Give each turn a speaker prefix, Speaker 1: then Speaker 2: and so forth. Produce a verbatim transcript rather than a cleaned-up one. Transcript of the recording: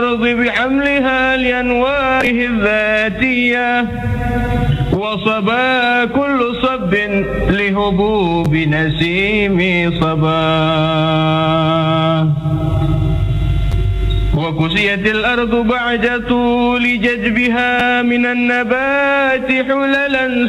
Speaker 1: بحملها لأنواره الذاتية، وصبا كل صب لهبوب نسيم صبا. وكسيت الأرض بعد طول جذبها من النبات حللا